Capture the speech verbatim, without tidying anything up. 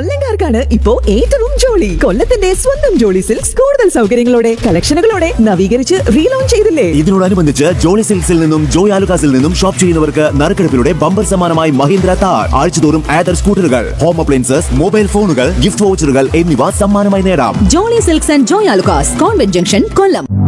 കൊല്ലംകാർക്കാണ് ഇപ്പോ ഏറ്റവും ജോളി. കൊല്ലത്തിന്റെ സ്വന്തം ജോളി സിൽക്സ് കൂടുതൽ സൗകര്യങ്ങളോടെ കളക്ഷനുകളോടെ നവീകരിച്ച് റീലോഞ്ച് ചെയ്തില്ലേ? ഇതിനോടനുബന്ധിച്ച് ജോളി സിൽക്സിൽ നിന്നും ജോയ് ആലുകാസിൽ നിന്നും ഷോപ്പ് ചെയ്യുന്നവർക്ക് നറുക്കെടുപ്പിലൂടെ ബമ്പർ സമ്മാനമായി മഹീന്ദ്ര താർ, ആഴ്ചതോറും ആദർ സ്കൂട്ടറുകൾ, ഹോം അപ്ലയൻസസ്, മൊബൈൽ ഫോണുകൾ, ഗിഫ്റ്റ് വൗച്ചറുകൾ എന്നിവ സമ്മാനമായി നേടാം. Jolly silks and Joy Alukkas, convent junction, Kollam.